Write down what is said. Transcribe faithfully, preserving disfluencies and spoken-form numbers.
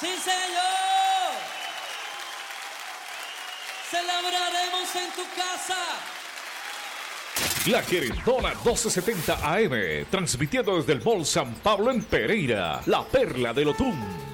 Sí, señor. Celebraremos en tu casa. La Querendona doce setenta A M, transmitiendo desde el Mall San Pablo en Pereira, la perla del Otún.